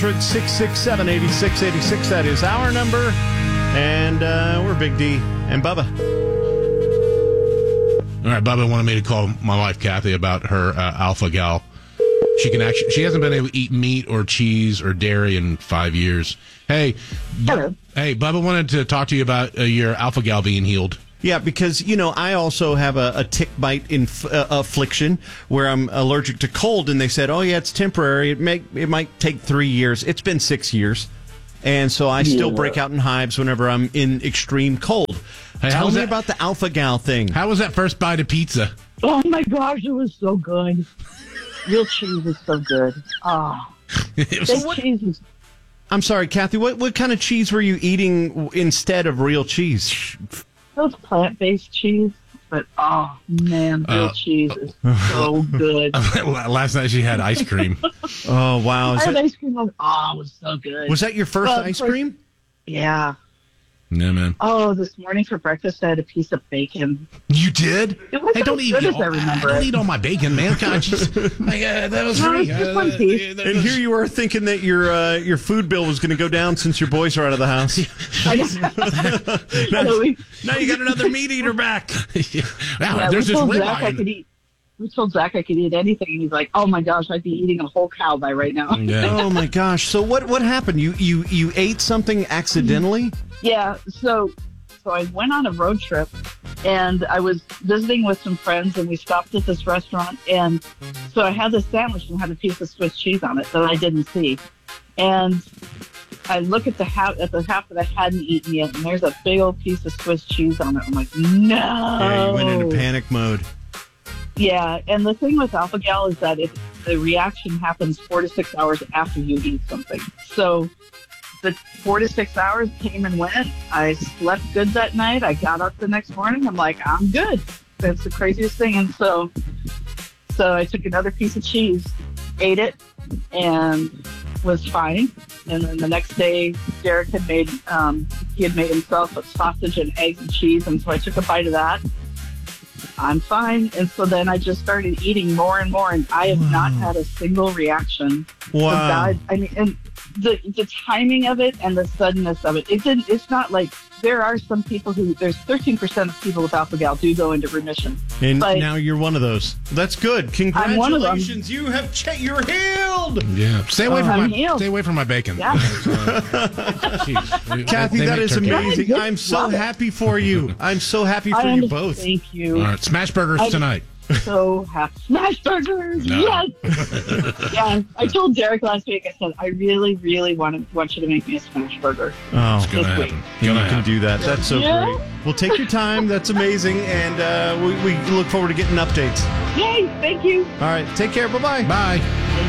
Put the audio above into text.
667-8686. That is our number. And we're Big D and Bubba. All right, Bubba wanted me to call my wife, Kathy, about her Alpha Gal. She hasn't been able to eat meat or cheese or dairy in 5 years. Hey, Hello. Hey, Bubba wanted to talk to you about your Alpha Gal being healed. Yeah, because, I also have a tick bite affliction where I'm allergic to cold, and they said, oh, yeah, it's temporary. It might take 3 years. It's been 6 years. And so I still break out in hives whenever I'm in extreme cold. Hey, Tell me about the Alpha Gal thing. How was that first bite of pizza? Oh, my gosh, it was so good. Real cheese is so good. Oh, cheese is... I'm sorry, Kathy, what kind of cheese were you eating instead of real cheese? Those plant-based cheese, but oh man, real cheese is so good. Last night she had ice cream. Oh wow! I had ice cream. It was so good. Was that your first ice cream? Yeah. Yeah, man. Oh, this morning for breakfast I had a piece of bacon. You did? It was don't eat. As I remember don't eat all my bacon, man. God, that was free. Just one piece. And here you are thinking that your food bill was going to go down since your boys are out of the house. Now you got another meat eater back. Wow, there's this ribeye. We told Zach I could eat anything, and he's like, "Oh my gosh, I'd be eating a whole cow by right now." Yeah. Oh my gosh! So what happened? You ate something accidentally? Yeah. So I went on a road trip, and I was visiting with some friends, and we stopped at this restaurant, and so I had this sandwich and had a piece of Swiss cheese on it that I didn't see, and I look at the half that I hadn't eaten yet, and there's a big old piece of Swiss cheese on it. I'm like, no. Yeah, you went into panic mode. Yeah, and the thing with Alpha Gal is that the reaction happens 4 to 6 hours after you eat something. So the 4 to 6 hours came and went. I slept good that night. I got up the next morning. I'm like, I'm good. That's the craziest thing. And so I took another piece of cheese, ate it, and was fine. And then the next day, Derek had made himself a sausage and eggs and cheese, and so I took a bite of that. I'm fine. And so then I just started eating more and more, and I have not had a single reaction. Wow. I mean, and the timing of it and the suddenness of it, it's not like there are some people there's 13% of people with Alpha Gal do go into remission. And now you're one of those. That's good. Congratulations. I'm one of them. You're healed. Yeah. Stay away from my bacon. Yeah. Kathy, that is amazing. I'm so happy for you. I'm so happy for you both. Thank you. All right, smash burgers tonight. So happy. Smash burgers! No. Yes! Yeah, I told Derek last week, I said, I really, really want you to make me a smash burger. Oh, it's going to happen. You can do that. That's so great. Well, take your time. That's amazing. And we look forward to getting updates. Yay! Thank you. All right. Take care. Bye-bye. Bye.